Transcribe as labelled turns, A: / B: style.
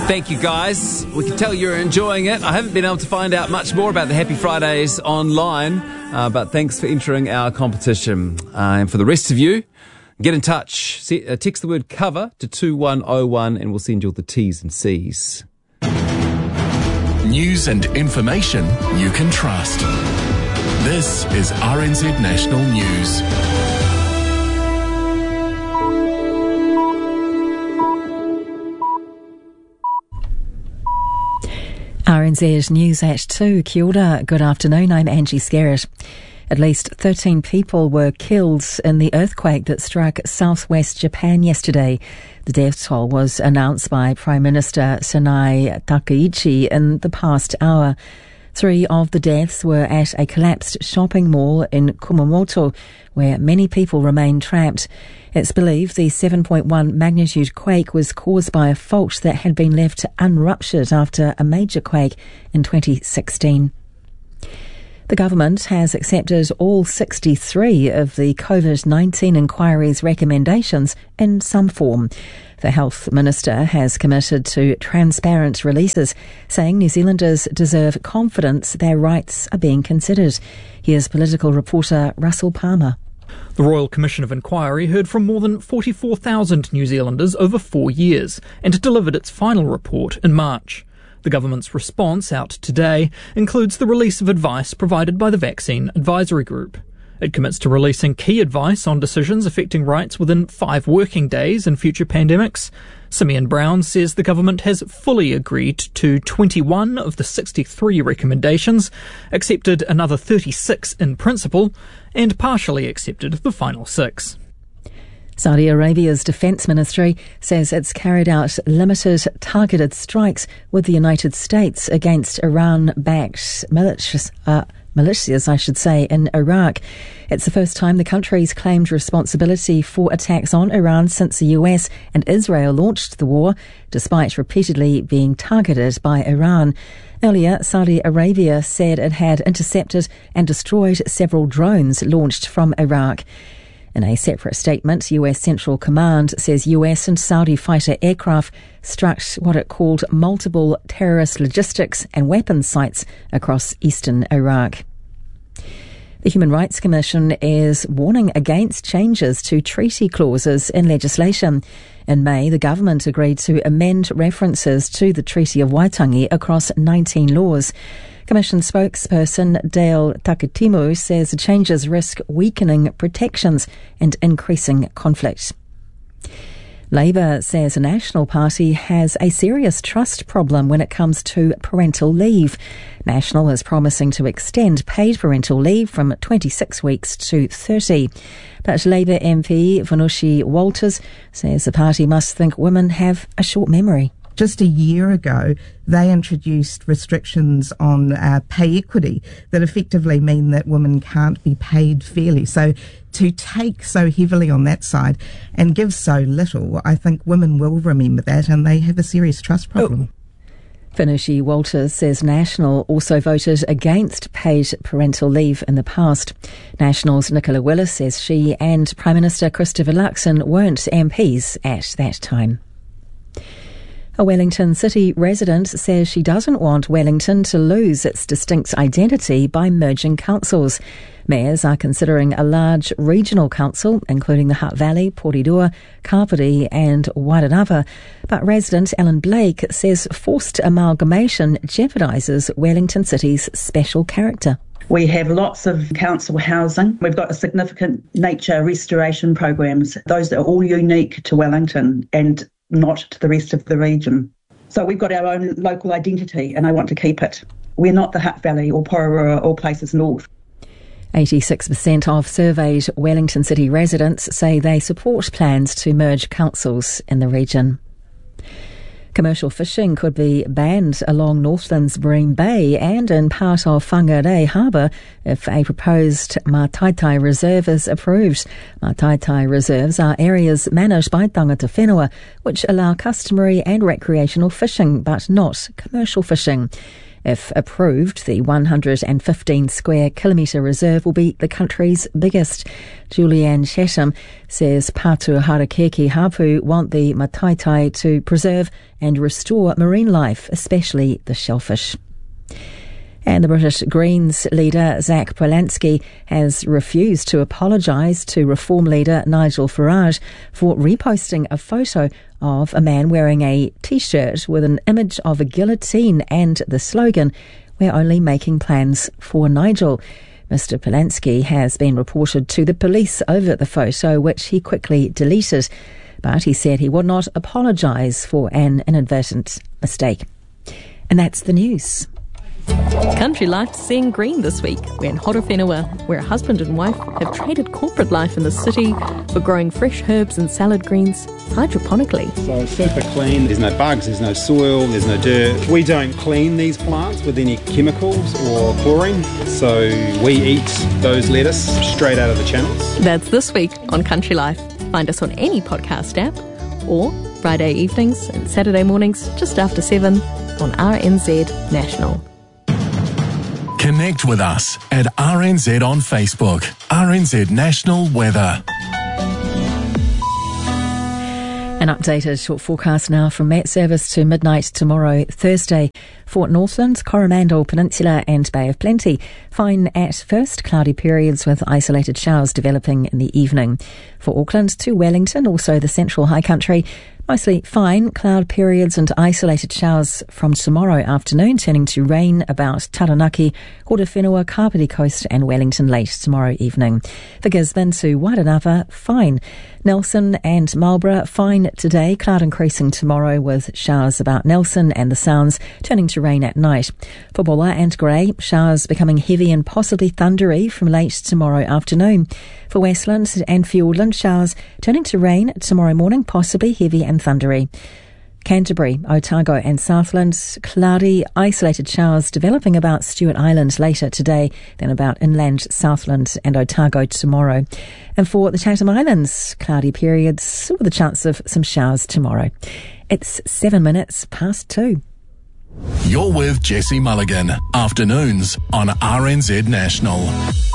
A: Thank you, guys. We can tell you're enjoying it. I haven't been able to find out much more about the Happy Fridays online, but thanks for entering our competition. And for the rest of you, get in touch. Text the word cover to 2101 and we'll send you all the T's and C's.
B: News and information you can trust. This is RNZ National News.
C: RNZ News at 2. Kia ora. Good afternoon. I'm Angie Skerritt. At least 13 people were killed in the earthquake that struck southwest Japan yesterday. The death toll was announced by Prime Minister Sanae Takaichi in the past hour. 3 of the deaths were at a collapsed shopping mall in Kumamoto, where many people remain trapped. It's believed the 7.1 magnitude quake was caused by a fault that had been left unruptured after a major quake in 2016. The government has accepted all 63 of the COVID-19 inquiry's recommendations in some form. The Health Minister has committed to transparent releases, saying New Zealanders deserve confidence their rights are being considered. Here's political reporter Russell Palmer.
D: The Royal Commission of Inquiry heard from more than 44,000 New Zealanders over 4 years and delivered its final report in March. The government's response, out today, includes the release of advice provided by the Vaccine Advisory Group. It commits to releasing key advice on decisions affecting rights within 5 working days in future pandemics. Simeon Brown says the government has fully agreed to 21 of the 63 recommendations, accepted another 36 in principle, and partially accepted the final 6.
C: Saudi Arabia's Defence Ministry says it's carried out limited targeted strikes with the United States against Iran-backed militias, in Iraq. It's the first time the country's claimed responsibility for attacks on Iran since the US and Israel launched the war, despite repeatedly being targeted by Iran. Earlier, Saudi Arabia said it had intercepted and destroyed several drones launched from Iraq. In a separate statement, US Central Command says US and Saudi fighter aircraft struck what it called multiple terrorist logistics and weapons sites across eastern Iraq. The Human Rights Commission is warning against changes to treaty clauses in legislation. In May, the government agreed to amend references to the Treaty of Waitangi across 19 laws. Commission spokesperson Dale Takitimu says the changes risk weakening protections and increasing conflict. Labour says the National Party has a serious trust problem when it comes to parental leave. National is promising to extend paid parental leave from 26 weeks to 30. But Labour MP Vanushi Walters says the party must think women have a short memory.
E: Just a year ago, they introduced restrictions on pay equity that effectively mean that women can't be paid fairly. So to take so heavily on that side and give so little, I think women will remember that and they have a serious trust problem.
C: Vanushi Walters says National also voted against paid parental leave in the past. National's Nicola Willis says she and Prime Minister Christopher Luxon weren't MPs at that time. A Wellington City resident says she doesn't want Wellington to lose its distinct identity by merging councils. Mayors are considering a large regional council, including the Hutt Valley, Porirua, Kapiti and Wairarapa. But resident Alan Blake says forced amalgamation jeopardises Wellington City's special character.
F: We have lots of council housing. We've got significant nature restoration programs. Those are all unique to Wellington and not to the rest of the region. So we've got our own local identity and I want to keep it. We're not the Hutt Valley or Porirua or places north.
C: 86% of surveyed Wellington City residents say they support plans to merge councils in the region. Commercial fishing could be banned along Northland's Bream Bay and in part of Whangarei Harbour if a proposed Mātaitae Reserve is approved. Mātaitae Reserves are areas managed by tangata whenua which allow customary and recreational fishing but not commercial fishing. If approved, the 115 square kilometre reserve will be the country's biggest. Julianne Chatham says Patu Harakeke Hapu want the Mataitai to preserve and restore marine life, especially the shellfish. And the British Greens leader, Zach Polanski, has refused to apologise to Reform leader Nigel Farage for reposting a photo of a man wearing a T-shirt with an image of a guillotine and the slogan, "We're only making plans for Nigel." Mr Polanski has been reported to the police over the photo, which he quickly deleted, but he said he would not apologise for an inadvertent mistake. And that's the news.
G: Country Life's seeing green this week. We're in Horowhenua, where a husband and wife have traded corporate life in the city for growing fresh herbs and salad greens hydroponically.
H: So super clean, there's no bugs, there's no soil, there's no dirt. We don't clean these plants with any chemicals or chlorine, so we eat those lettuce straight out of the channels.
G: That's this week on Country Life. Find us on any podcast app or Friday evenings and Saturday mornings just after 7 on RNZ National.
B: Connect with us at RNZ on Facebook. RNZ National Weather.
C: An updated short forecast now from Met Service to midnight tomorrow, Thursday. For Northland, Coromandel Peninsula and Bay of Plenty. Fine at first, cloudy periods with isolated showers developing in the evening. For Auckland to Wellington, also the central high country, mostly fine, cloud periods and isolated showers from tomorrow afternoon, turning to rain about Taranaki, Horowhenua, Kapiti Coast and Wellington late tomorrow evening. For Gisborne to Waitanapa, fine. Nelson and Marlborough, fine today, cloud increasing tomorrow with showers about Nelson and the Sounds, turning to rain at night. For Bulla and Grey, showers becoming heavy and possibly thundery from late tomorrow afternoon. For Westland and Fiordland, showers turning to rain tomorrow morning, possibly heavy and thundery. Canterbury, Otago and Southland, cloudy, isolated showers developing about Stewart Island later today, then about inland Southland and Otago tomorrow. And for the Chatham Islands, cloudy periods with a chance of some showers tomorrow. It's 7 minutes past 2.
B: You're with Jesse Mulligan. Afternoons on RNZ National.